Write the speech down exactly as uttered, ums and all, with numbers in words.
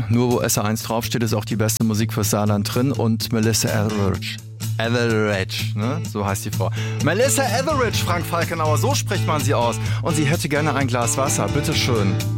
nur wo S R eins draufsteht, ist auch die beste Musik fürs Saarland drin und Melissa Etheridge. Etheridge, ne? So heißt die Frau. Melissa Etheridge, Frank Falkenauer, so spricht man sie aus. Und sie hätte gerne ein Glas Wasser, bitteschön.